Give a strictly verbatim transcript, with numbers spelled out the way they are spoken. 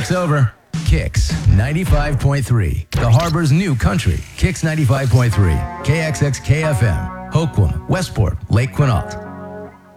Talk's over. Kicks ninety-five point three. The Harbor's new country. Kicks ninety-five point three. K X X K F M. Hoquiam, Westport, Lake Quinault.